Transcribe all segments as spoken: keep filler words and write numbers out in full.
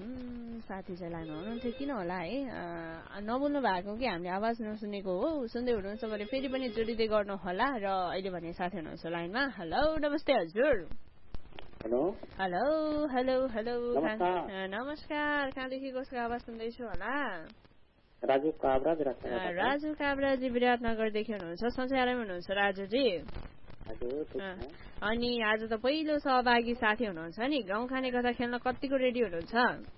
साथी चाहिँ लाइनमा हुनुहुन्थ्यो किन होला है नबोल्नु भएको कि हामीले आवाज नसुनेको हो सुन्दै हुनुहुन्छ भने फेरि पनि जोडिँदै गर्नु होला र अहिले भने साथी हुनुहुन्छ लाइनमा हेलो नमस्ते हजुर हेलो हेलो हेलो हेलो नमस्कार कहाँदेखि कसको आवाज सुन्दैछु होला राजु काब्रा राजु काब्राजी विराटनगरदेखि हुनुहुन्छ सञ्चारमा हुनुहुन्छ राजुजी अनि आज त पहिलो सहभागी साथी हुनुहुन्छ नि गाउँ खाने कथा खेल्न कतिको रेडी हुनुहुन्छ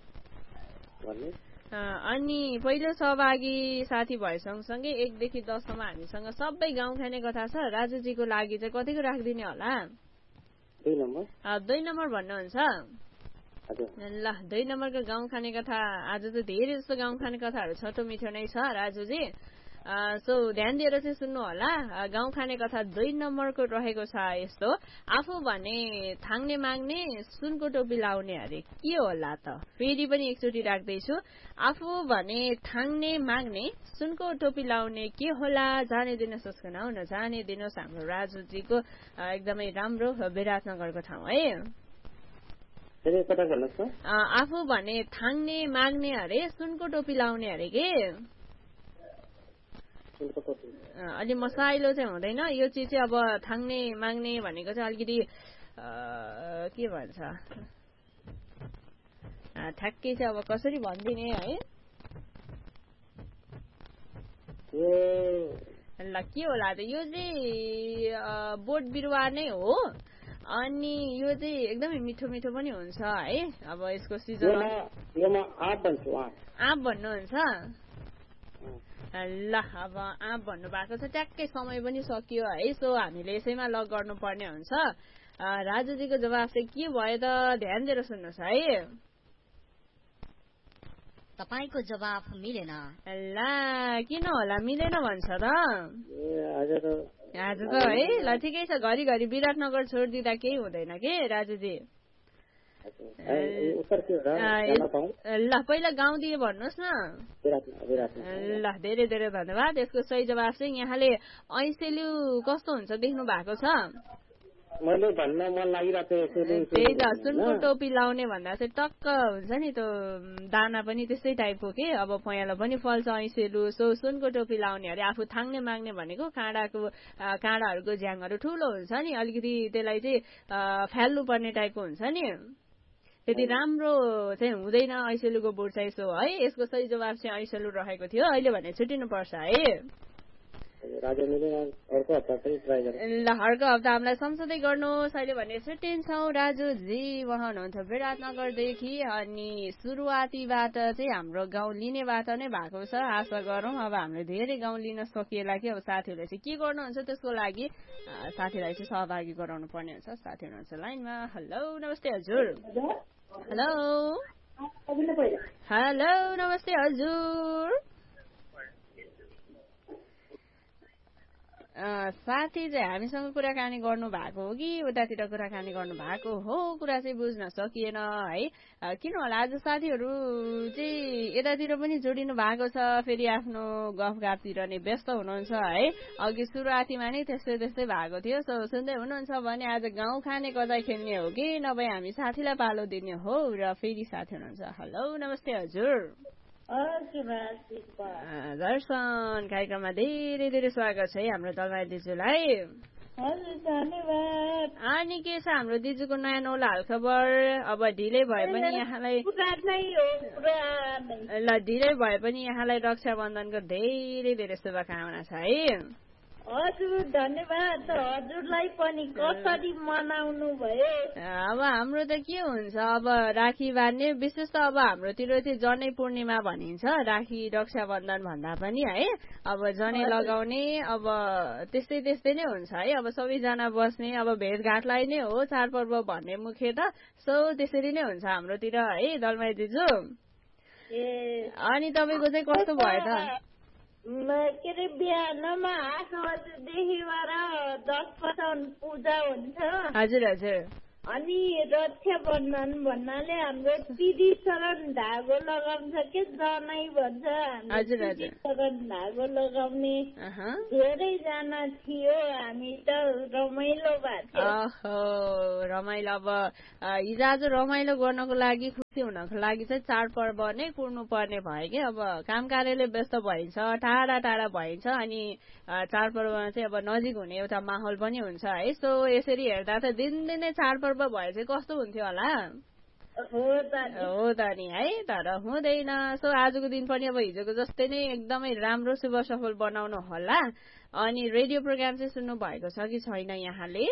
अनि पहिलो सहभागी साथी भए सँगसँगै एकदेखि दससम्म हामीसँग सबै गाउँ खाने कथा छ राजुजीको लागि चाहिँ कतिको राखिदिने होला दुई नम्बर दुई नम्बर भन्नुहुन्छ ल दुई नम्बरको गाउँ खाने कथा आज त धेरै जस्तो गाउँ खाने कथाहरू छोटो मिठो नै छ राजुजी सो ध्यान दिएर चाहिँ सुन्नु होला गाउँ खाने कथा दुई नम्बरको रहेको छ यस्तो आफू भने थाङ्ने माग्ने सुनको टोपी लाउने अरे के होला त फेरि पनि एकचोटि राख्दैछु आफू भने थाङ्ने माग्ने सुनको टोपी लाउने के होला जाने दिनुहोस् उसको नाउँ नजाने दिनुहोस् हाम्रो राजुजीको एकदमै राम्रो विराटनगरको ठाउँ है आफू भने थाङ्ने माग्ने अरे सुनको टोपी लाउने अरे के अलि मसाइलो चाहिँ हुँदैन यो चिज चाहिँ अब थाङ्ने माग्ने भनेको चाहिँ अलिकति के भन्छ ठ्याक्कै चाहिँ अब कसरी भनिदिने है ल के होला त यो चाहिँ बोट बिरुवा नै हो अनि यो चाहिँ एकदमै मिठो मिठो पनि हुन्छ है अब यसको सिजन आँप भन्नुहुन्छ ल अब आँप भन्नु भएको छ ट्याक्कै समय पनि सकियो है सो हामीले यसैमा लग गर्नुपर्ने हुन्छ राजुजीको जवाफ चाहिँ के भयो त ध्यान दिएर सुन्नुहोस् है तपाईको जवाफ मिलेन ल किन होला मिलेन भन्छ त आज त है ल ठिकै छ घरिघरि विराटनगर छोडिदिँदा केही हुँदैन के राजुजी ल पहिला गाउँ दिए भन्नुहोस् न ल धेरै धेरै धन्यवाद यसको सही जवाफ चाहिँ यहाँले ऐसेलु कस्तो हुन्छ देख्नु भएको छ मैले भन्न मन लागिरहेको त्यही त सुनको टोपी लाउने भन्दा चाहिँ टक्क हुन्छ नि त्यो दाना पनि त्यस्तै टाइपको के अब पयालो पनि फल्छ ऐसेलु सो सुनको टोपी लाउने अरे आफू थाङ्ने माग्ने भनेको काँडाको काँडाहरूको झ्याङहरू ठुलो हुन्छ नि अलिकति त्यसलाई चाहिँ फ्याल्नु पर्ने टाइपको हुन्छ नि त्यति राम्रो चाहिँ हुँदैन ऐसेलुको बोट चाहिँ सो है यसको सही जवाफ चाहिँ ऐसेलु रहेको थियो अहिले भने छुटिनु पर्छ है ल अर्को हप्ता हामीलाई सम्झँदै गर्नुहोस् अहिले भने छुट्टिन्छौँ राजुजी उहाँ हुनुहुन्थ्यो विराटनगरदेखि अनि सुरुवातीबाट चाहिँ हाम्रो गाउँ लिनेबाट नै भएको छ आशा गरौँ अब हामीले धेरै गाउँ लिन सकिएला कि अब साथीहरूले चाहिँ के गर्नुहुन्छ त्यसको लागि साथीलाई चाहिँ सहभागी गराउनु पर्ने हुन्छ साथी हुनुहुन्छ लाइनमा हेलो नमस्ते हजुर हेलो हेलो नमस्ते हजुर साथी चाहिँ हामीसँग कुराकानी गर्नु भएको हो कि उतातिर कुराकानी गर्नु भएको हो कुरा चाहिँ बुझ्न सकिएन है किन होला आज साथीहरू चाहिँ यतातिर पनि जोडिनु भएको छ फेरि आफ्नो गफगाफतिर नै व्यस्त हुनुहुन्छ है अघि सुरुवातीमा नै त्यस्तै त्यस्तै भएको थियो सो सुन्दै हुनुहुन्छ भने आज गाउँ खाने कतै खेल्ने हो कि नभए हामी साथीलाई पालो दिने हो र फेरि साथी हुनुहुन्छ हेलो नमस्ते हजुर दर्शन कार्यक्रममा धेरै धेरै स्वागत छ है हाम्रो दलमाया दिजुलाई अनि के छ हाम्रो दिजुको नयाँ नौलो हालखबर अब ढिलै भए पनि यहाँलाई ल ढिलै भए पनि यहाँलाई रक्षाबन्धनको धेरै धेरै शुभकामना छ है हजुर धन्यवाद हजुरलाई पनि कसरी मनाउनु भयो अब हाम्रो त के हुन्छ अब राखी बाँध्ने विशेष त अब हाम्रोतिर चाहिँ जनै पूर्णिमा भनिन्छ राखी रक्षाबन्धन भन्दा पनि है अब जनै लगाउने अब त्यस्तै त्यस्तै नै हुन्छ है अब सबैजना बस्ने अब भेटघाटलाई नै हो चाडपर्व भन्ने मुख्य त सो त्यसरी नै हुन्छ हाम्रोतिर है दलमाया दिजु अनि तपाईँको चाहिँ कस्तो भयो त के अरे बिहानमा आठ बजेदेखिबाट दस बजीसम्म पूजा हुन्छ हजुर हजुर अनि रक्षाबन्धन भन्नाले हाम्रो दिदी शरण धागो लगाउँछ के जनै भन्छ हजुर हजुर शरण धागो लगाउने धेरैजना थियो हामी त रमाइलो भएको रमाइलो अब हिजो आज रमाइलो गर्नको लागि खुसी हुनको लागि चाहिँ चाडपर्व नै कुर्नु पर्ने भयो कि अब काम कार्यले व्यस्त भइन्छ, टाढा टाढा भइन्छ, अनि चाडपर्वमा चाहिँ अब नजिक हुने एउटा माहौल पनि हुन्छ है। सो यसरी हेर्दा त दिनदिनै चाडपर्व भए चाहिँ कस्तो हुन्थ्यो होला? हो त नि है, तर हुँदैन। सो आजको दिन पनि अब हिजोको जस्तै नै एकदमै राम्रो शुभ सफल बनाउनु होला। अनि रेडियो प्रोग्राम चाहिँ सुन्नु भएको छ कि छैन यहाँले?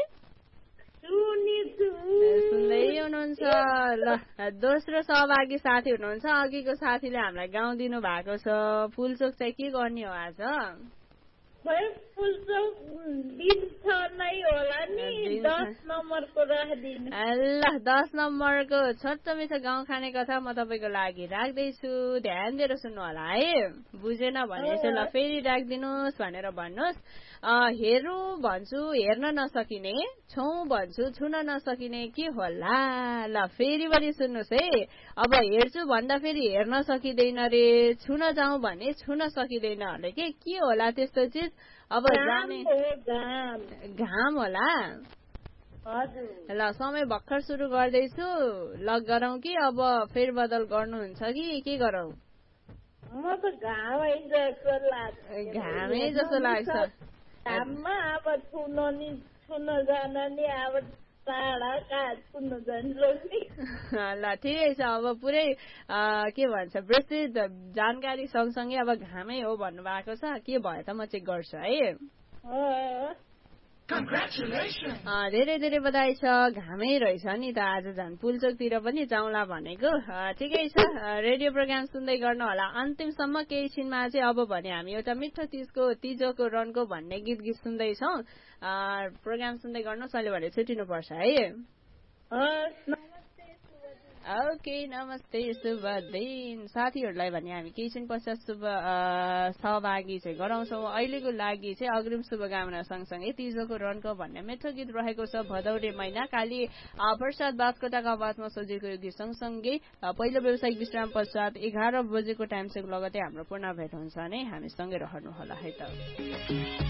सुन्दै हुनुहुन्छ। ल दोस्रो सहभागी साथी हुनुहुन्छ, अघिको साथीले हामीलाई गाउँ दिनु भएको छ। फुलचोक चाहिँ के गर्ने हो आज? ल दस नम्बरको छोटो मिठो गाउँ खाने कथा म तपाईँको लागि राख्दैछु, ध्यान दिएर सुन्नु होला है। बुझेन भने चाहिँ ल फेरि राखिदिनुहोस् भनेर भन्नुहोस्। हेरौँ भन्छु हेर्न नसकिने, छौँ भन्छु छुन नसकिने के होला? ल फेरि पनि सुन्नुहोस् है। अब हेर्छु भन्दा फेरि हेर्न सकिँदैन रे, छुन जाउँ भने छुन सकिँदैन अरे के के होला त्यस्तो चिज? अब जाने घाम होला। ल समय भर्खर सुरु गर्दैछु, लग गरौँ कि अब फेरबदल गर्नुहुन्छ कि के गरौँ? घामै जस्तो लाग्छ। घाममा अब छुन नि छुन जान नि अब टाढा कहाँ छुन जान्छ। ल ठिकै छ, अब पुरै के भन्छ विस्तृत जानकारी सँगसँगै अब घामै हो भन्नुभएको छ। के भयो त म चेक गर्छु है। धेरै धेरै बधाई छ, घामै रहेछ नि त आज। झन् पुलचोकतिर पनि जाउँला भनेको। ठिकै छ, रेडियो प्रोग्राम सुन्दै गर्नु होला अन्तिमसम्म। केही छिनमा चाहिँ अब भने हामी एउटा मिठो तिजको तिजोको रनको भन्ने गीत गीत सुन्दैछौँ। प्रोग्राम सुन्दै गर्नुहोस्, अहिले भने छुट्टिनु पर्छ है। ओके नमस्ते, शुभ दिन। साथीहरूलाई भने हामी केही छिन पश्चात शुभ सहभागी चाहिँ गराउँछौँ। अहिलेको लागि चाहिँ अग्रिम शुभकामना सँगसँगै तिजोको रनको भन्ने मिठो गीत रहेको छ। भदौरे महिना काली प्रसाद बास्कोटाको आवाजमा सजिएको यो गीत सँगसँगै पहिलो व्यावसायिक विश्राम पश्चात एघार बजेको टाइम चाहिँ लगतै हाम्रो पुनः भेट हुन्छ नै। हामी सँगै रहनु होला है त।